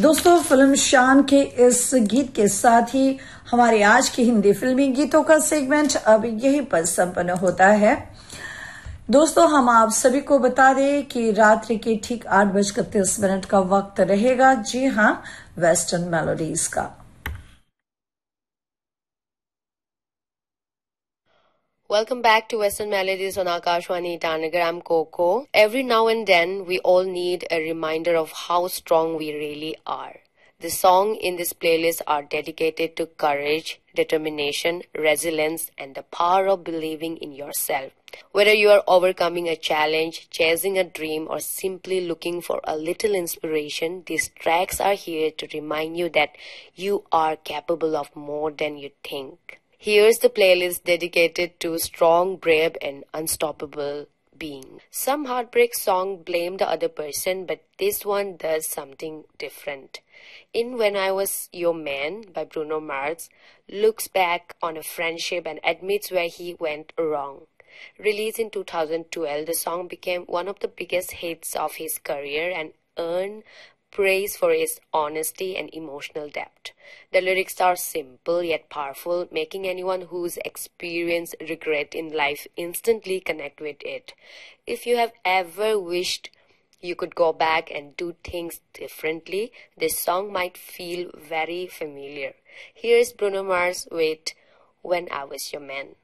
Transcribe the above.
दोस्तों, फिल्म शान के इस गीत के साथ ही हमारे आज की हिंदी फिल्मी गीतों का सेगमेंट अब यहीं पर संपन्न होता है। दोस्तों, हम आप सभी को बता दें कि रात्रि के ठीक 8:30 का वक्त रहेगा, जी हां, वेस्टर्न मेलोडीज का। Welcome back to Western Melodies on Akashwani Itanagar. I'm Coco. Every now and then, we all need a reminder of how strong we really are. The songs in this playlist are dedicated to courage, determination, resilience, and the power of believing in yourself. Whether you are overcoming a challenge, chasing a dream, or simply looking for a little inspiration, these tracks are here to remind you that you are capable of more than you think. Here's the playlist dedicated to strong, brave, and unstoppable being. Some heartbreak song blame the other person, but this one does something different. In When I Was Your Man by Bruno Mars, looks back on a friendship and admits where he went wrong. Released in 2012, the song became one of the biggest hits of his career and earned praise for its honesty and emotional depth. The lyrics are simple yet powerful, making anyone who's experienced regret in life instantly connect with it. If you have ever wished you could go back and do things differently, this song might feel very familiar. Here's Bruno Mars with When I Was Your Man.